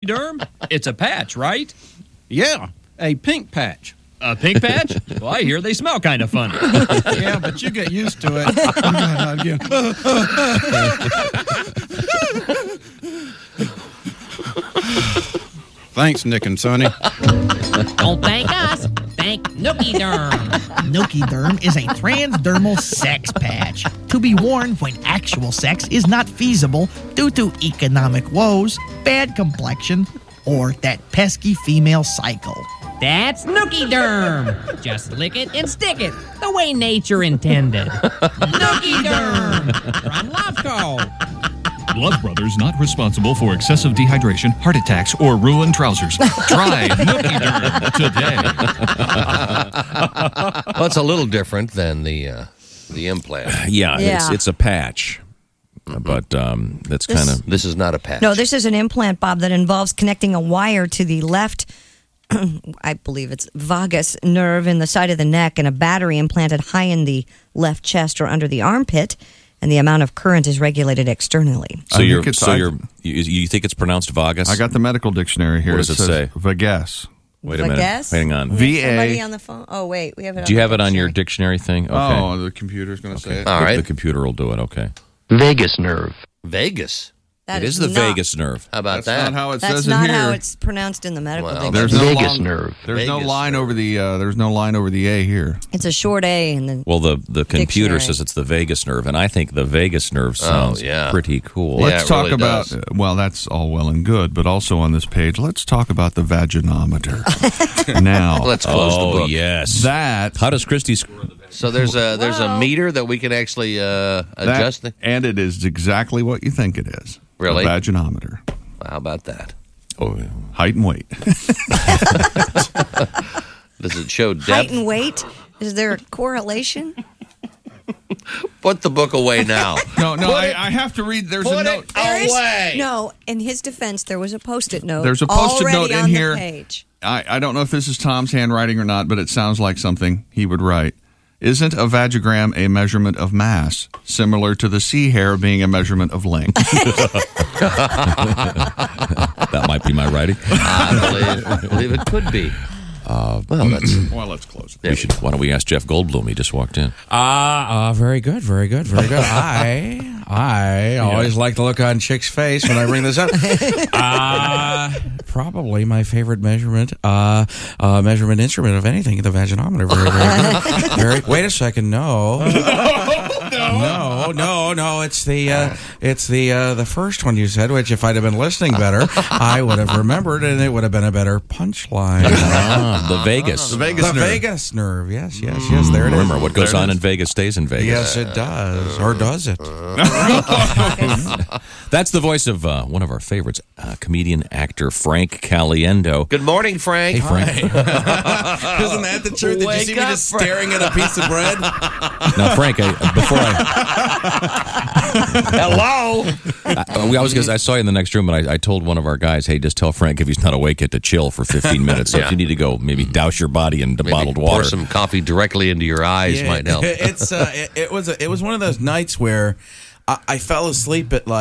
Derm? It's a patch, right? Yeah, a pink patch. A pink patch? Well, I hear they smell kind of funny. Yeah, but you get used to it. Not again. Thanks, Nick and Sonny. Don't thank us. Thank Nookie Derm. Nookie Derm is a transdermal sex patch to be worn when actual sex is not feasible due to economic woes, bad complexion, or that pesky female cycle. That's Nookie Derm. Just lick it and stick it the way nature intended. Nookie Derm from Loveco. Love Brothers not responsible for excessive dehydration, heart attacks, or ruined trousers. Try Nookie Derm today. Well, it's a little different than the implant. Yeah. It's a patch. But that's kind of... This is not a patch. No, this is an implant, Bob, that involves connecting a wire to the left, I believe it's vagus nerve in the side of the neck, and a battery implanted high in the left chest or under the armpit, and the amount of current is regulated externally. So you think it's pronounced vagus? I got the medical dictionary here. What does it say? Vagus. Wait a minute. Hang on. Somebody on the phone? Oh, wait. We have it. Do you have it on your dictionary thing? Okay. Oh, the computer's going to say it. All right. The computer will do it. Okay. Vagus nerve. Vegas. That it is the vagus nerve. How about That's that? not how it That's says it not here. how it's pronounced in the medical dictionary. There's no Vagus long, nerve. There's no Vagus line nerve. over the. There's no line over the A here. It's a short A in the Well, the computer dictionary. says it's the vagus nerve, and I think the vagus nerve sounds pretty cool. Let's it talk really about. does. Well, that's all well and good, but also on this page, let's talk about the vaginometer. Now, Let's close the book. Yes. that. How does Christy score the So there's a meter that we can actually adjust. And it is exactly what you think it is. Really? A vaginometer. How about that? Oh, Height and weight. Does it show depth? height and weight. Is there a correlation? Put the book away now. No, I have to read. There's a Put note. it There is- away. No, in his defense, there was a Post-it note. There's a Post-it already note in on here. The page. I don't know if this is Tom's handwriting or not, but it sounds like something he would write. Isn't a vagogram a measurement of mass, similar to the sea hair being a measurement of length? that might be my writing. I believe it could be. Well, let's close it. Why don't we ask Jeff Goldblum? He just walked in. Very good. I always like to look on Chick's face when I bring this up. Probably my favorite measurement instrument of anything, the vaginometer. Very. Wait a second. No. No. It's the first one you said, which if I'd have been listening better, I would have remembered, and it would have been a better punchline. The Vegas. The Vegas nerve. Vegas nerve. Yes. There it is. Remember, what goes on in Vegas stays in Vegas. Yes, it does. Or does it? That's the voice of one of our favorites, comedian, actor Frank Caliendo. Good morning, Frank. Hey, Frank. Isn't that the truth? Did you see me just staring at a piece of bread? Now, Frank, Hello. I saw you in the next room, and I told one of our guys, hey, just tell Frank if he's not awake yet to chill for 15 minutes. So if you need to go, maybe douse your body in bottled water. Pour some coffee directly into your eyes might help. It was one of those nights where I fell asleep at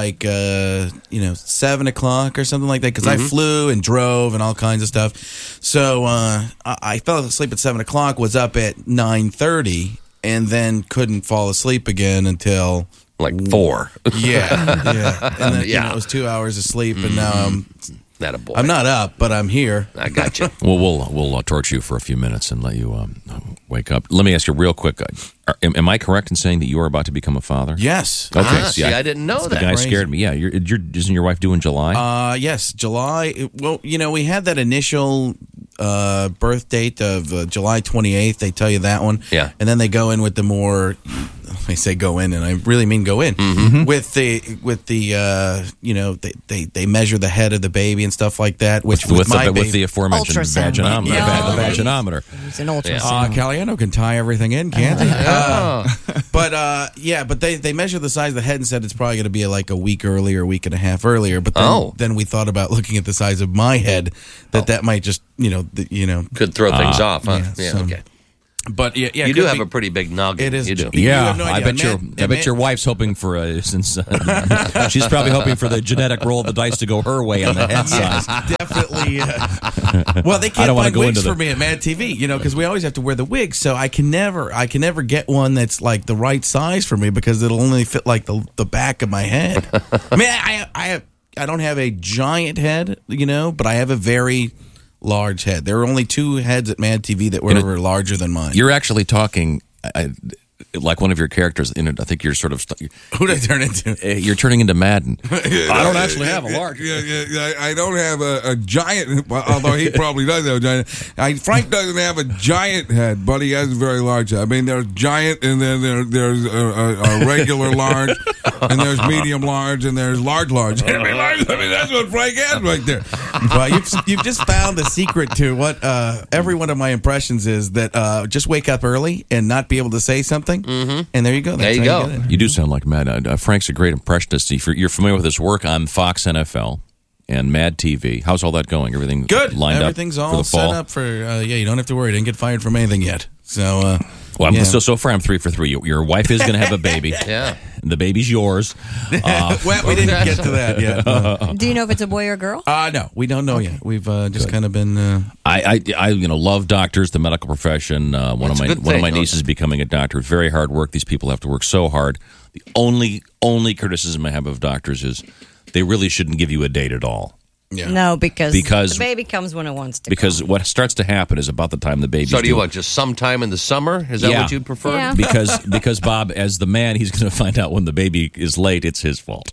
7 o'clock or something like that because I flew and drove and all kinds of stuff. So I fell asleep at 7 o'clock, was up at 9:30, and then couldn't fall asleep again until like 4. Yeah. And then it was 2 hours of sleep, and now I'm not up, but I'm here. I got you. Well, we'll torture you for a few minutes and let you wake up. Let me ask you real quick. Am I correct in saying that you are about to become a father? Yes. Okay. See, I didn't know that. The guy scared me. Yeah. Isn't your wife due in July? Yes, July. Well, we had that initial birth date of July 28th. They tell you that one. Yeah. And then they go in with the more... I say go in, and I really mean go in. With the they measure the head of the baby and stuff like that. Which with the aforementioned Ultrasound. vaginometer. The vaginometer. It's an ultrasound. Caliendo can tie everything in, can't he? But they measure the size of the head and said it's probably going to be like a week earlier, a week and a half earlier. But then we thought about looking at the size of my head. That might just could throw things off. Huh? Yeah, Okay. But yeah, You do have a pretty big noggin. It is. You do. You Yeah, have no I idea. bet your wife's hoping for since she's probably hoping for the genetic roll of the dice to go her way on the head size. Definitely. Well, they I can't don't wanna find go wigs into for me at Mad TV, because we always have to wear the wig. So I can never get one that's like the right size for me because it'll only fit like the back of my head. I mean, I don't have a giant head, but I have a very large head. There are only 2 heads at Mad TV that were larger than mine. You're actually talking like one of your characters. I think you're sort of. Who did I turn into? You're turning into Madden. I don't actually have a large. I don't have a giant, although he probably does have a giant. Frank doesn't have a giant head, but he has a very large head. I mean, there's giant, and then there's a regular large, and there's medium large, and there's large. I mean, that's what Frank has right there. Well, you've just found the secret to what every one of my impressions is that just wake up early and not be able to say something. Mm-hmm. And there you go. There you go. You do sound like Mad. Frank's a great impressionist. You're familiar with his work on Fox NFL and Mad TV. How's all that going? Everything good. Lined Everything's up all for the fall? set up for. You don't have to worry. I didn't get fired from anything yet. So. So far I'm 3 for 3. Your wife is going to have a baby. Yeah. The baby's yours. Well, we didn't get to that yet. No. Do you know if it's a boy or girl? No, we don't know yet. We've just kind of been. I love doctors, the medical profession. One of my nieces becoming a doctor. Very hard work. These people have to work so hard. The only criticism I have of doctors is they really shouldn't give you a date at all. Yeah. No, because the baby comes when it wants to. Because what starts to happen is about the time the baby's So do you want just sometime in the summer? Is that what you'd prefer? Yeah. Because Bob, as the man, he's going to find out when the baby is late. It's his fault.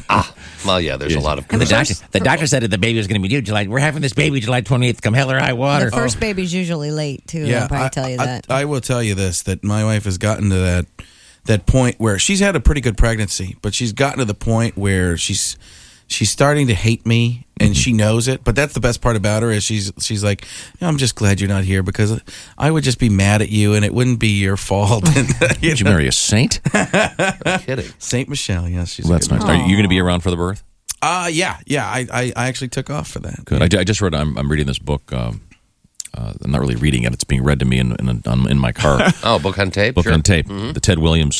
Well, yeah. There's a lot of. The doctor said that the baby was going to be due July. We're having this baby July 28th. Come hell or high water. The first baby's usually late too. Yeah, I'll probably tell you that. I will tell you this: that my wife has gotten to that point where she's had a pretty good pregnancy, but she's gotten to the point where she's starting to hate me, and she knows it. But that's the best part about her is she's like, I'm just glad you're not here because I would just be mad at you, and it wouldn't be your fault. Did you marry a saint? Kidding. Saint Michelle, yes, she's. Well, that's nice. Are you going to be around for the birth? Yeah. I actually took off for that. Good. I just read. I'm reading this book. I'm not really reading it. It's being read to me in my car. Oh, book on tape. Book on tape. Mm-hmm. The Ted Williams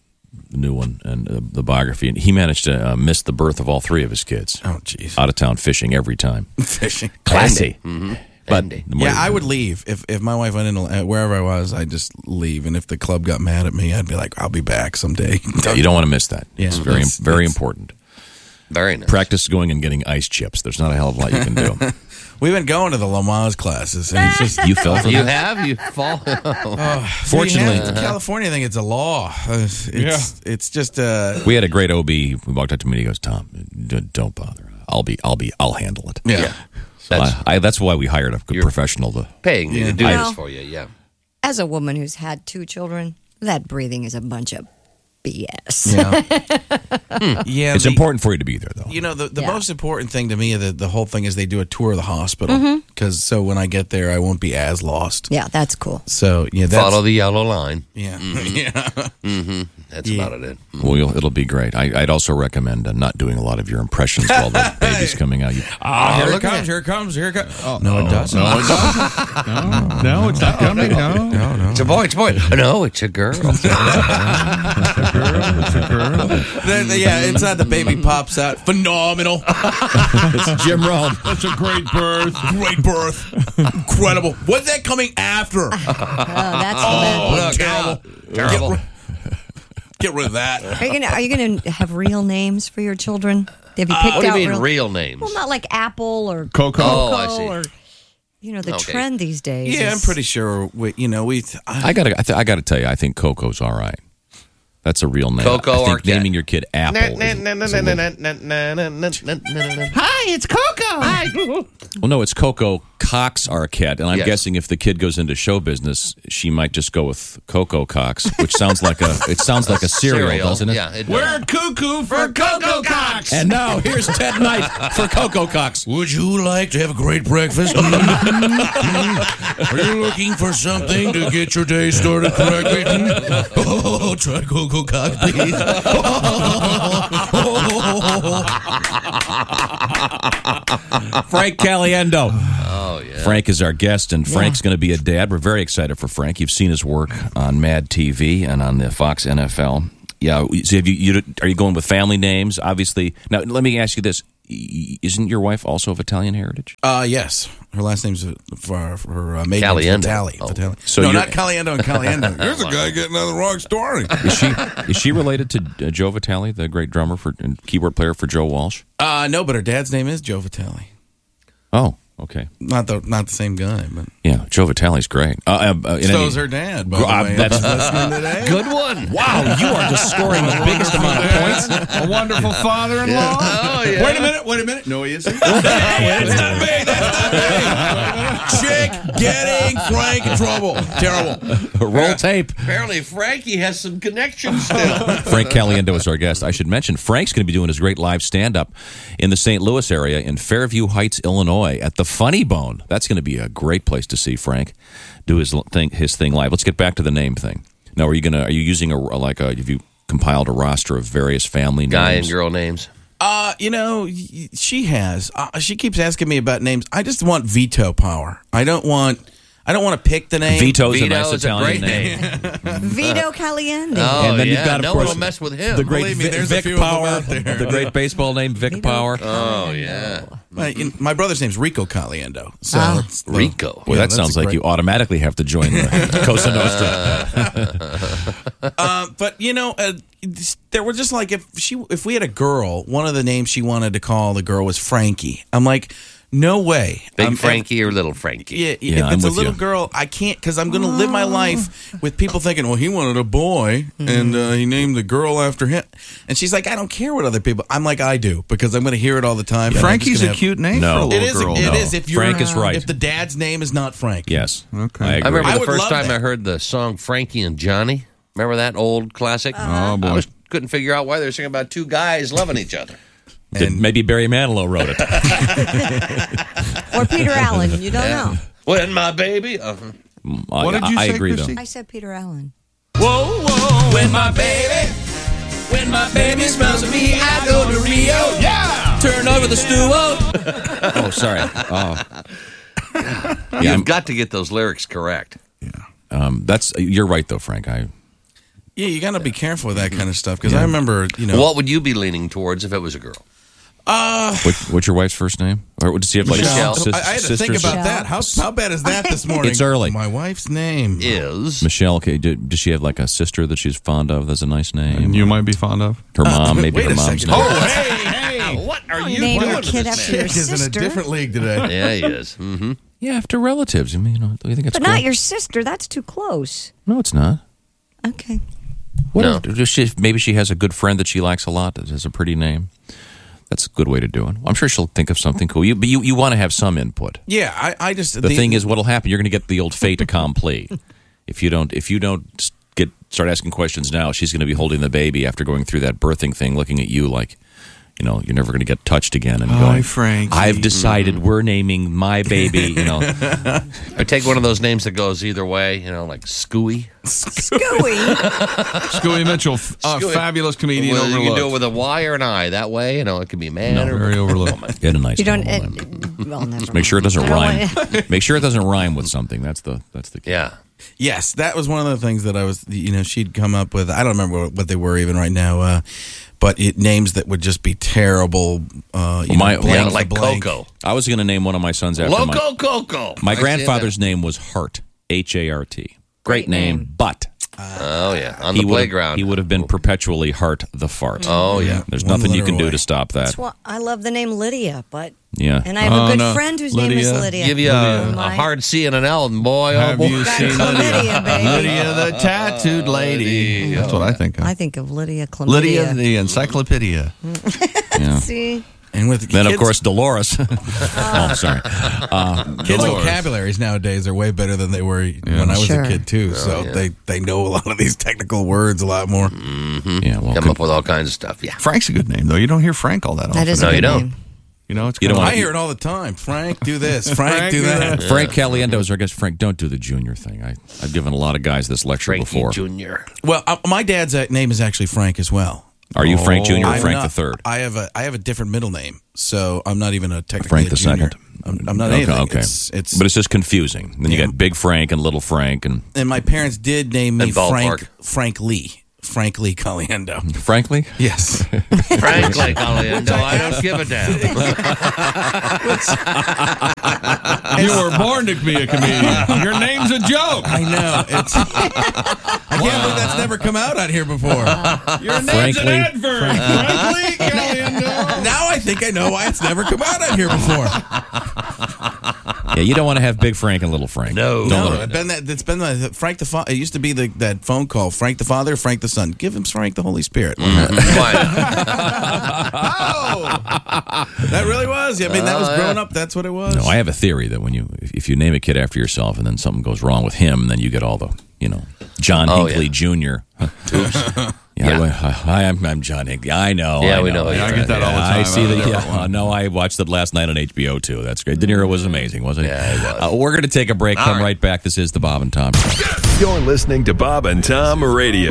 new one and the biography, and he managed to miss the birth of all 3 of his kids. Oh, jeez. Out of town fishing every time. Fishing. Classy. Mm-hmm. But I would leave if my wife went in wherever I was. I'd just leave, and if the club got mad at me, I'd be like, I'll be back someday. you don't want to miss that. Yeah, it's very important. Very nice. Practice going and getting ice chips. There's not a hell of a lot you can do. We've been going to the Lamaze classes, and it's just You fell for You that? have? You fall? Fortunately, in California, I think it's a law. It's just. we had a great OB. We walked up to me and he goes, Tom, don't bother. I'll handle it. Yeah. So that's why we hired a good professional to Paying me to do Well, this for you, yeah. As a woman who's had 2 children, that breathing is a bunch of BS. Yeah. It's important for you to be there, though. The most important thing to me, the whole thing is they do a tour of the hospital. Because so when I get there, I won't be as lost. Yeah, that's cool. So, that's... Follow the yellow line. Yeah. Mm-hmm. That's about it. Well, it'll be great. I'd also recommend not doing a lot of your impressions while the baby's coming out. Here it comes. Oh, no, it doesn't. No, it doesn't. No, it's not coming. No. It's a boy. No, it's a girl. Inside the baby pops out. Phenomenal. It's Jim Rome. That's a great birth. Great birth. Incredible. What's that coming after? That's Terrible. Get rid of that. Are you gonna have real names for your children? Have you picked What do you out mean real names? Well, not like Apple or Coco. Oh, I see. or the trend these days. Yeah, I'm pretty sure. I gotta tell you, I think Coco's all right. That's a real name. Coco I think Arquette. naming your kid Apple. Hi, it's Coco. Hi. Well, no, it's Coco Cox Arquette, and I'm guessing if the kid goes into show business, she might just go with Coco Cox, which sounds like a cereal, doesn't it? Yeah, it does. We're cuckoo for Coco Cox. And now here's Ted Knight for Coco Cox. Would you like to have a great breakfast? Are you looking for something to get your day started correctly? Try Coco Cox, please. Frank Caliendo. Oh, yeah. Frank is our guest, and Frank's going to be a dad. We're very excited for Frank. You've seen his work on Mad TV and on the Fox NFL. Yeah, so are you going with family names? Obviously. Now, let me ask you this. Isn't your wife also of Italian heritage? Yes. Her last name's for her maiden name's Vitale. Vitale. So no, not Caliendo and Caliendo. Here's a guy getting on the wrong story. Is she related to Joe Vitale, the great drummer and keyboard player for Joe Walsh? No, but her dad's name is Joe Vitale. Oh, okay. Not the same guy, but yeah, Joe Vitale's great. So's her dad. By the way. That's listening today. Good one. Wow, you are just scoring the biggest amount of points. A wonderful father-in-law. Oh, yeah. Wait a minute. No, he isn't. That's not me. Chick getting Frank in trouble. Terrible. Roll tape. Apparently, Frankie has some connections still. Frank Caliendo is our guest. I should mention, Frank's going to be doing his great live stand-up in the St. Louis area in Fairview Heights, Illinois, at the Funny Bone. That's going to be a great place to see Frank do his thing live. Let's get back to the name thing. Now, are you using have you compiled a roster of various family names? Guy and girl names. She has. She keeps asking me about names. I just want veto power. I don't want to pick the name. Vito's a Vito nice is Italian a great name. Vito Caliendo. Oh, and then you've got, of no course, one will mess with him. the great Believe me, there's a Vic few of them Power, out there. the great baseball name Vic Power. Oh, yeah. My brother's name's Rico Caliendo. So it's Rico. Boy, that sounds like you automatically have to join the Cosa Nostra. But there were just like if we had a girl, one of the names she wanted to call the girl was Frankie. I'm like, no way. Big Frankie or little Frankie? Yeah, Yeah, if it's I'm a with little you. girl, I can't because I'm going to live my life with people thinking, well, he wanted a boy and he named the girl after him. And she's like, I don't care what other people. I'm like, I do because I'm going to hear it all the time. and I'm just Frankie's gonna a cute name No. for a It little is. girl. It No. is. If Frank is right. If the dad's name is not Frank. Yes. Okay. I I agree. remember I the would first love time that. I heard the song Frankie and Johnny. Remember that old classic? Oh, boy. I couldn't figure out why they were singing about two guys loving each other. Maybe Barry Manilow wrote it. Or Peter Allen. You don't know. When my baby. What did you I say, agree, Christy? though. I said Peter Allen. Whoa, whoa, when my baby smells of me, I go to Rio. Yeah! Turn over the stew. Oh, sorry. Oh. You've got to get those lyrics correct. You're right, though, Frank. Yeah, you got to be careful with that kind of stuff because I remember, What would you be leaning towards if it was a girl? What's your wife's first name? Or does she have like Michelle. I had to think about that. How bad is that this morning? It's early. My wife's name Is Michelle? Okay, does she have like a sister that she's fond of? That's a nice name. And you might be fond of? Her mom, maybe wait her a mom's second. name. Oh, hey! what are you Name doing your to kid this after man? your Chick is in a sister. different league today. Yeah, he is. Mm-hmm. Yeah, after relatives. I mean, do you think it's But cool? not your sister. That's too close. No, it's not. Okay. What No. maybe she has a good friend that she likes a lot that has a pretty name. That's a good way to do it. I'm sure she'll think of something cool. But you want to have some input. Yeah, I just The thing is, what'll happen? You're going to get the old fait accompli. If you don't start asking questions now, she's going to be holding the baby after going through that birthing thing, looking at you like, you're never going to get touched again. And Hi, going, Frankie. I've decided we're naming my baby. I take one of those names that goes either way, like Scooey. Scooey. Scooey Mitchell, fabulous comedian Well, you can do it overlooked. with a Y or an I. That way, it can be man or Very overlooked. Get a nice. You don't. name. Well, never Make sure it doesn't mind. rhyme. Make sure it doesn't rhyme with something. That's the key. Yeah. Yes, that was one of the things that I was, she'd come up with. I don't remember what they were even right now, but names that would just be terrible. Blank like for blank. Coco. I was going to name one of my sons after Loco Coco. my I see grandfather's name was Hart, H-A-R-T. Great name, but that. Oh, yeah. On the playground. He would have been perpetually Hart the Fart. Oh, yeah. There's One nothing you letter can do away. to stop that. That's why I love the name Lydia, but Yeah. and I have a good friend whose name is Lydia. Give you a hard C and an L, and boy, Have boy. you seen Lydia, baby. Lydia the tattooed lady? That's what I think of. I think of Lydia Chlamydia. Lydia the encyclopedia. Yeah. See, And with Then, kids, of course, Dolores. Oh, sorry. kids' vocabularies nowadays are way better than they were when I was Sure. a kid too. So they know a lot of these technical words a lot more. Yeah, well, Come up with all kinds of stuff. Yeah. Frank's a good name, though. You don't hear Frank all that often. that is No, a you good don't. name. It's You don't kinda want I hear it all the time. Frank, do this. Frank, do that. Frank Caliendo is our guest. Frank, don't do the junior thing. I've given a lot of guys this lecture Frankie before. Jr. Well, my dad's name is actually Frank as well. Are you Frank Jr. or I'm Frank not. the Third? I have a different middle name, so I'm not even technically Frank the junior. Second. I'm not anything. Okay. It's but it's just confusing. Then you got Big Frank and Little Frank and my parents did name me And ballpark. Frank Lee Caliendo. Frankly? Yes. Frankly, Caliendo, I don't give a damn. You were born to be a comedian. Your name's a joke. I know. I can't believe that's never come out on here before. Your name's Frankly. an adverb. Frankly, Caliendo. Now I think I know why it's never come out on here before. Yeah, you don't want to have Big Frank and Little Frank. No. Don't No, let it- it's been the Frank the Father. It used to be that phone call, Frank the Father, Frank the Son. Give him Frank the Holy Spirit. That really was. I mean, that was growing up. That's what it was. No, I have a theory that if you name a kid after yourself and then something goes wrong with him, then you get all the, John Hinckley Jr. Hi, I'm John Hinckley. I know. Yeah, I we know. I get that all the time. I see that. Yeah. Yeah, no, I watched it last night on HBO too. That's great. De Niro was amazing, wasn't he? Yeah, he was. We're going to take a break. Come right back. This is the Bob and Tom Show. You're listening to Bob and Tom Radio.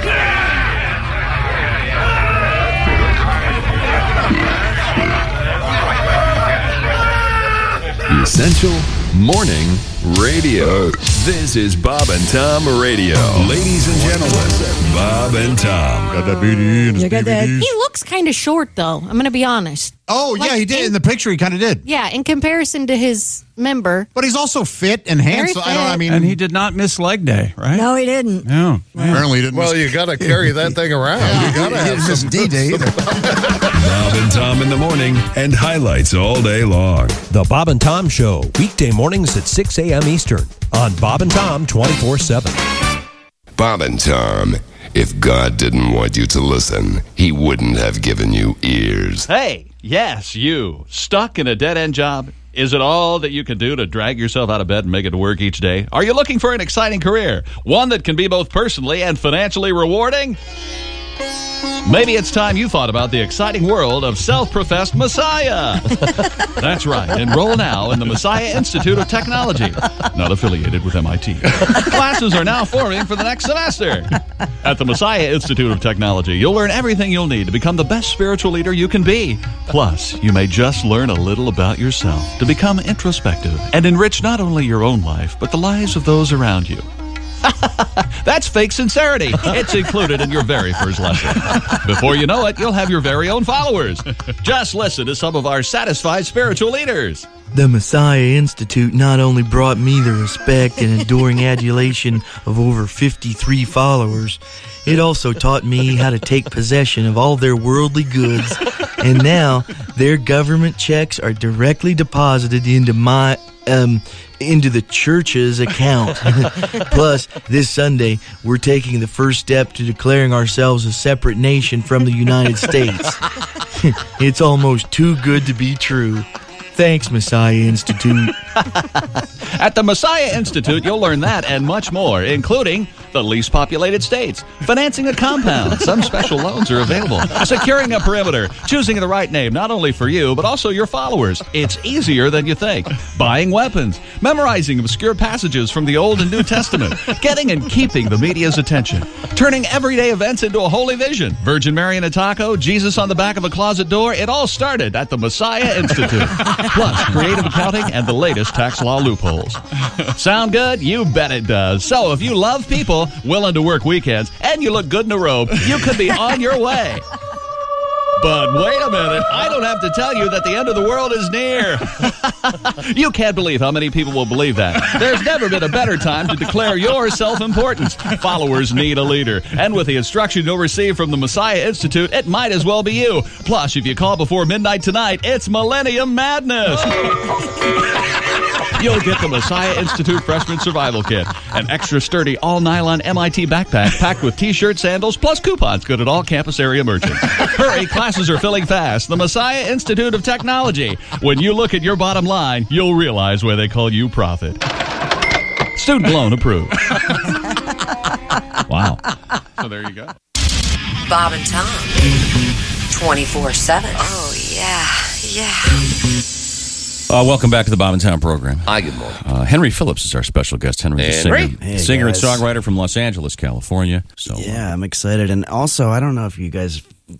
Essential Morning Radio. This is Bob and Tom Radio. Ladies and gentlemen, Bob and Tom. Got that BD and his DVDs. He looks kind of short, though. I'm going to be honest. Oh, yeah, he did. In the picture, he kind of did. Yeah, in comparison to his member. But he's also fit and handsome. Very fit. And he did not miss leg day, right? No, he didn't. No. Apparently, he didn't. Well, you got to carry that thing around. Yeah, You got to he have didn't miss some D-Day either. Bob and Tom in the morning and highlights all day long. The Bob and Tom Show, weekday mornings at 6 a.m. Eastern on Bob and Tom 24/7. Bob and Tom. If God didn't want you to listen, he wouldn't have given you ears. Hey, yes, you. Stuck in a dead-end job? Is it all that you can do to drag yourself out of bed and make it to work each day? Are you looking for an exciting career? One that can be both personally and financially rewarding? Maybe it's time you thought about the exciting world of self-professed Messiah. That's right. Enroll now in the Messiah Institute of Technology. Not affiliated with MIT. Classes are now forming for the next semester. At the Messiah Institute of Technology, you'll learn everything you'll need to become the best spiritual leader you can be. Plus, you may just learn a little about yourself to become introspective and enrich not only your own life, but the lives of those around you. That's fake sincerity. It's included in your very first lesson. Before you know it, you'll have your very own followers. Just listen to some of our satisfied spiritual leaders. The Messiah Institute not only brought me the respect and enduring adulation of over 53 followers, it also taught me how to take possession of all their worldly goods, and now their government checks are directly deposited into into the church's account. Plus, this Sunday, we're taking the first step to declaring ourselves a separate nation from the United States. It's almost too good to be true. Thanks, Messiah Institute. At the Messiah Institute, you'll learn that and much more, including the least populated states, financing a compound, some special loans are available, securing a perimeter, choosing the right name not only for you, but also your followers. It's easier than you think. Buying weapons, memorizing obscure passages from the Old and New Testament, getting and keeping the media's attention, turning everyday events into a holy vision. Virgin Mary in a taco, Jesus on the back of a closet door, it all started at the Messiah Institute. Plus, creative accounting and the latest tax law loopholes. Sound good? You bet it does. So if you love people, willing to work weekends, and you look good in a robe, you could be on your way. But wait a minute, I don't have to tell you that the end of the world is near. You can't believe how many people will believe that. There's never been a better time to declare your self-importance. Followers need a leader. And with the instruction you'll receive from the Messiah Institute, it might as well be you. Plus, if you call before midnight tonight, it's Millennium Madness. You'll get the Messiah Institute Freshman Survival Kit, an extra sturdy all-nylon MIT backpack packed with T-shirts, sandals, plus coupons good at all campus area merchants. Hurry, classes are filling fast. The Messiah Institute of Technology. When you look at your bottom line, you'll realize why they call you prophet. Student loan approved. Wow. So there you go. Bob and Tom. 24/7. Oh, yeah. Welcome back to the Bob and Tom program. Hi, good morning. Henry Phillips is our special guest. Henry's a singer and songwriter from Los Angeles, California. So yeah, I'm excited. And also, I don't know if you guys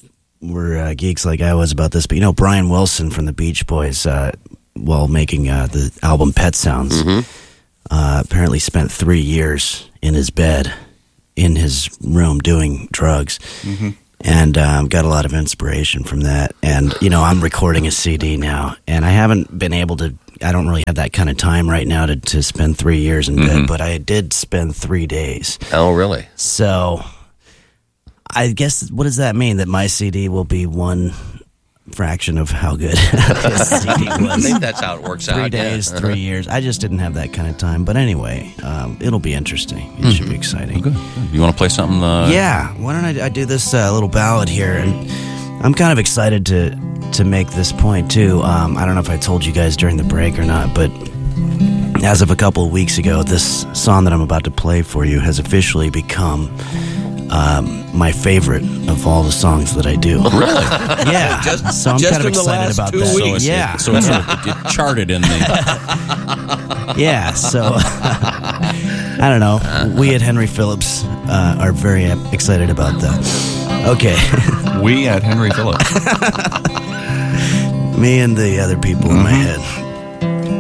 were geeks like I was about this, but you know, Brian Wilson from the Beach Boys, while making the album Pet Sounds, apparently spent 3 years in his bed, in his room, doing drugs. And got a lot of inspiration from that. And, you know, I'm recording a CD now, and I haven't been able to, I don't really have that kind of time right now to spend 3 years in bed, but I did spend 3 days. Oh, really? So, I guess, what does that mean? That my CD will be one fraction of how good his CD was? I think that's how it works out. 3 days, 3 years. I just didn't have that kind of time. But anyway, it'll be interesting. It should be exciting. Good. You want to play something? Yeah. Why don't I do this little ballad here? And I'm kind of excited to make this point, too. I don't know if I told you guys during the break or not, but as of a couple of weeks ago, this song that I'm about to play for you has officially become my favorite of all the songs that I do. Really? Yeah. So I'm kind of excited about that. So it charted in the... Yeah, so I don't know. We at Henry Phillips are very excited about that. Okay. We at Henry Phillips. Me and the other people in my head.